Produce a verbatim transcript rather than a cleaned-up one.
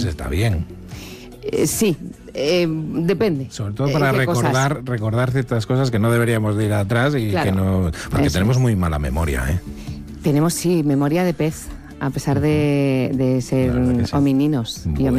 está bien. Eh, sí, eh, depende. Sobre todo para eh, recordar cosas. recordar ciertas cosas que no deberíamos de ir atrás y Claro, que no... Porque eso tenemos es. muy mala memoria, ¿eh? Tenemos, sí, memoria de pez, a pesar de, de ser La verdad que sí. homininos y Bueno.